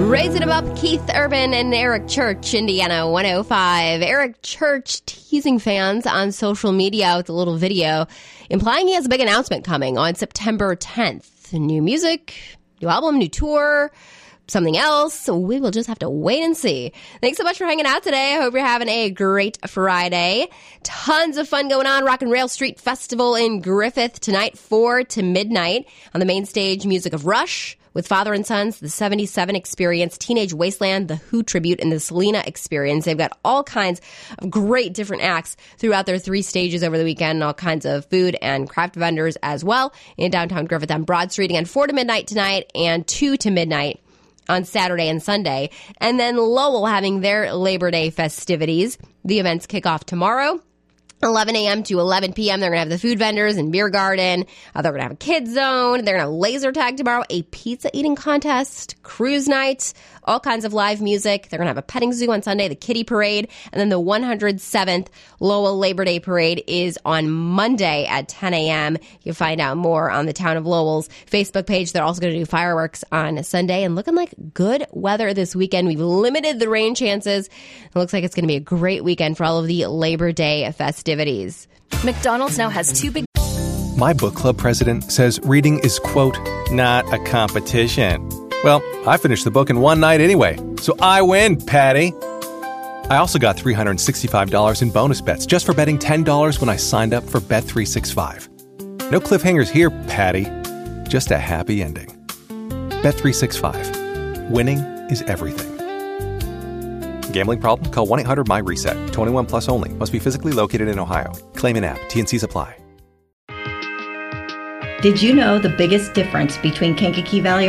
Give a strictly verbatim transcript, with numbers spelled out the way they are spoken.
Raising Them Up, Keith Urban and Eric Church, Indiana one oh five. Eric Church teasing fans on social media with a little video implying he has a big announcement coming on September tenth. New music, new album, new tour, something else. So we will just have to wait and see. Thanks so much for hanging out today. I hope you're having a great Friday. Tons of fun going on. Rock and Rail Street Festival in Griffith tonight, four to midnight. On the main stage, music of Rush with Father and Sons, the seventy-seven Experience, Teenage Wasteland, the Who Tribute, and the Selena Experience. They've got all kinds of great different acts throughout their three stages over the weekend, and all kinds of food and craft vendors as well in downtown Griffith on Broad Street. Again, four to midnight tonight and two to midnight on Saturday and Sunday. And then Lowell having their Labor Day festivities. The events kick off tomorrow, eleven a.m. to eleven p.m. They're going to have the food vendors and beer garden. Uh, they're going to have a kids zone. They're going to have laser tag tomorrow, a pizza eating contest, cruise night, all kinds of live music. They're going to have a petting zoo on Sunday, the Kitty Parade, and then the one hundred seventh Lowell Labor Day Parade is on Monday at ten a.m. You'll find out more on the Town of Lowell's Facebook page. They're also going to do fireworks on Sunday, and looking like good weather this weekend. We've limited the rain chances. It looks like it's going to be a great weekend for all of the Labor Day festivities. McDonald's now has two big... My book club president says reading is, quote, not a competition. Well, I finished the book in one night anyway, so I win, Patty. I also got three hundred sixty-five dollars in bonus bets just for betting ten dollars when I signed up for Bet three sixty-five. No cliffhangers here, Patty. Just a happy ending. Bet three sixty-five. Winning is everything. Gambling problem? Call one eight hundred M Y reset. twenty-one plus only. Must be physically located in Ohio. Claim in app. T and C's apply. Did you know the biggest difference between Kankakee Valley